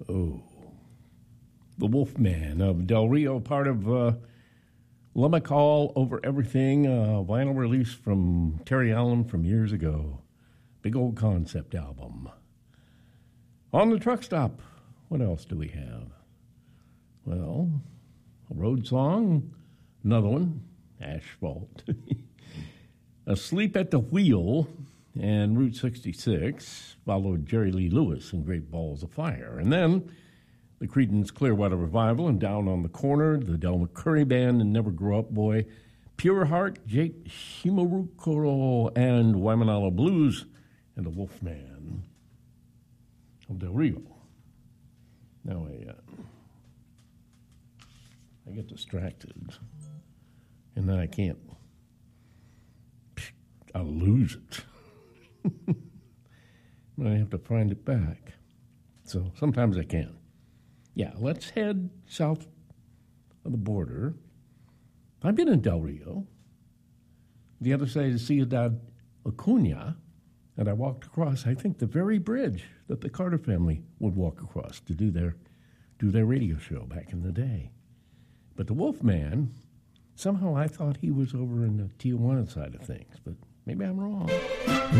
Oh, the Wolfman of Del Rio, part of Limerick All Over Everything, vinyl release from Terry Allen from years ago. Big old concept album. On the truck stop, what else do we have? Well, a road song, another one, Asphalt. Asleep at the Wheel and Route 66 followed Jerry Lee Lewis and Great Balls of Fire. And then the Creedence Clearwater Revival and Down on the Corner, the Del McCoury Band and Never Grow Up Boy, Pure Heart, Jake Shimabukuro and Waimanalo Blues, and the Wolfman of Del Rio. Now I get distracted, and then I can't. I'll lose it. I have to find it back. So sometimes I can. Yeah, let's head south of the border. I've been in Del Rio. The other side is Ciudad Acuña, and I walked across, I think, the very bridge that the Carter family would walk across to do their radio show back in the day. But the Wolfman, somehow I thought he was over in the Tijuana side of things, but maybe I'm wrong.